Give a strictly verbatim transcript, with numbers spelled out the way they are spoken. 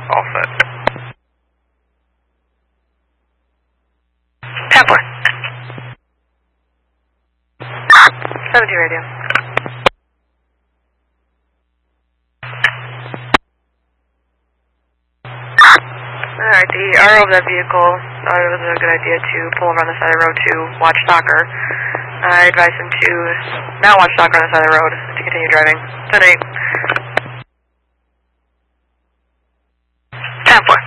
All set. ten four. seventy radio. Alright, the owner of that vehicle thought it was a good idea to pull him around the side of the road to watch soccer. I advised him to not watch soccer on the side of the road, to continue driving. ten eight. ten four.